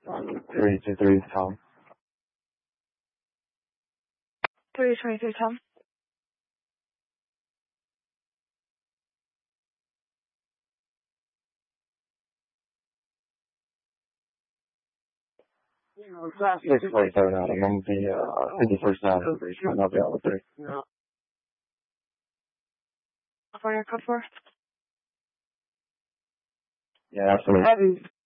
323 Tom. 323 Tom. It's 47 out. I'm going to be 51st out. I'll be out with 3. For your code 4? Yeah, absolutely.